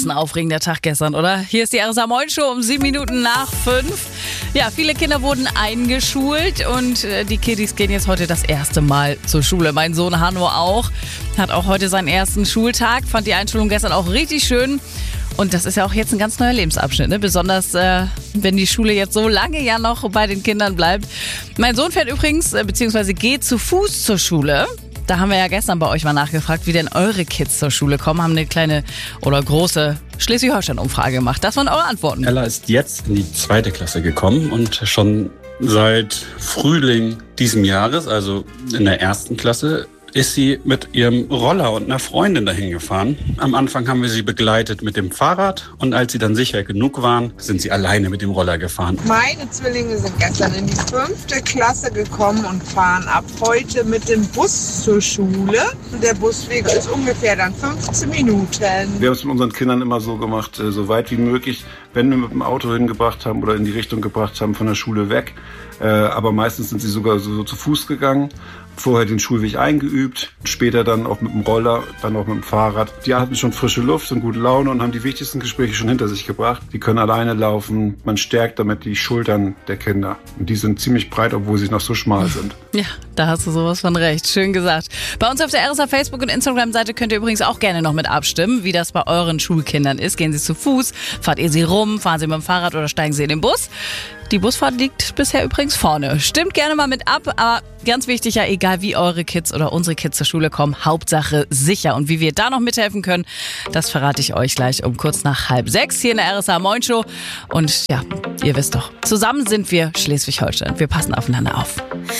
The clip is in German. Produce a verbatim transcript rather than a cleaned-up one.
das ein aufregender Tag gestern, oder? Hier ist die R S A Moin Show um sieben Minuten nach fünf. Ja, viele Kinder wurden eingeschult und äh, die Kiddies gehen jetzt heute das erste Mal zur Schule. Mein Sohn Hanno auch, hat auch heute seinen ersten Schultag, fand die Einschulung gestern auch richtig schön. Und das ist ja auch jetzt ein ganz neuer Lebensabschnitt, ne? Besonders äh, wenn die Schule jetzt so lange ja noch bei den Kindern bleibt. Mein Sohn fährt übrigens, äh, beziehungsweise geht zu Fuß zur Schule. Da haben wir ja gestern bei euch mal nachgefragt, wie denn eure Kids zur Schule kommen. Haben eine kleine oder große Schleswig-Holstein-Umfrage gemacht. Das waren eure Antworten. Ella ist jetzt in die zweite Klasse gekommen und schon seit Frühling diesem Jahres, also in der ersten Klasse, ist sie mit ihrem Roller und einer Freundin dahin gefahren. Am Anfang haben wir sie begleitet mit dem Fahrrad und als sie dann sicher genug waren, sind sie alleine mit dem Roller gefahren. Meine Zwillinge sind gestern in die fünfte Klasse gekommen und fahren ab heute mit dem Bus zur Schule. Der Busweg ist ungefähr dann fünfzehn Minuten. Wir haben es mit unseren Kindern immer so gemacht, so weit wie möglich, wenn wir mit dem Auto hingebracht haben oder in die Richtung gebracht haben, von der Schule weg. Aber meistens sind sie sogar so zu Fuß gegangen. Vorher den Schulweg eingeübt, später dann auch mit dem Roller, dann auch mit dem Fahrrad. Die hatten schon frische Luft und gute Laune und haben die wichtigsten Gespräche schon hinter sich gebracht. Die können alleine laufen, man stärkt damit die Schultern der Kinder. Und die sind ziemlich breit, obwohl sie noch so schmal sind. Ja, da hast du sowas von recht. Schön gesagt. Bei uns auf der R S A Facebook- und Instagram-Seite könnt ihr übrigens auch gerne noch mit abstimmen, wie das bei euren Schulkindern ist. Gehen sie zu Fuß, fahrt ihr sie rum, fahren sie mit dem Fahrrad oder steigen sie in den Bus? Die Busfahrt liegt bisher übrigens vorne. Stimmt gerne mal mit ab, aber ganz wichtig, ja, egal wie eure Kids oder unsere Kids zur Schule kommen, Hauptsache sicher. Und wie wir da noch mithelfen können, das verrate ich euch gleich um kurz nach halb sechs hier in der R S A Moin Show. Und ja, ihr wisst doch, zusammen sind wir Schleswig-Holstein. Wir passen aufeinander auf.